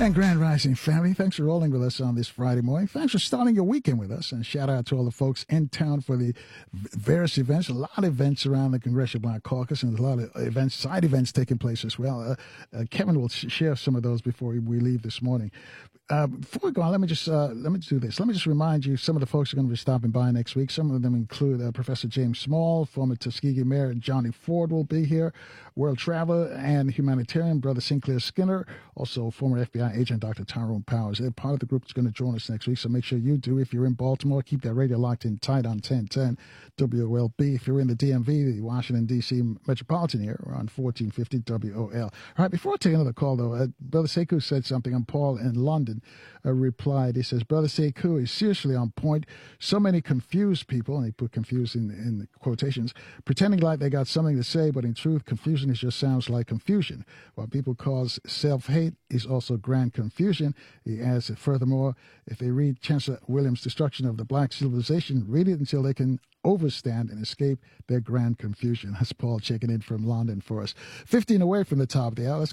And Grand Rising family, thanks for rolling with us on this Friday morning. Thanks for starting your weekend with us. And shout out to all the folks in town for the various events. A lot of events around the Congressional Black Caucus and a lot of events, side events taking place as well. Kevin will share some of those before we leave this morning. Before we go on, let me do this. Let me just remind you, some of the folks are going to be stopping by next week. Some of them include Professor James Small, former Tuskegee Mayor Johnny Ford will be here, world traveler and humanitarian Brother Sinclair Skinner, also former FBI agent Dr. Tyrone Powers. They're part of the group that's going to join us next week, so make sure you do. If you're in Baltimore, keep that radio locked in tight on 1010 WOLB. If you're in the DMV, the Washington, D.C. metropolitan area, we're on 1450 WOL. All right, before I take another call, though, Brother Sekou said something, and Paul in London replied. He says, Brother Sekou is seriously on point. So many confused people, and he put confused in the quotations, pretending like they got something to say, but in truth, confusion just sounds like confusion. What people cause self-hate is also grand confusion. He adds that furthermore, if they read Chancellor Williams' Destruction of the Black Civilization, read it until they can overstand and escape their grand confusion. That's Paul checking in from London for us. 15 away from the top of the hour. Let's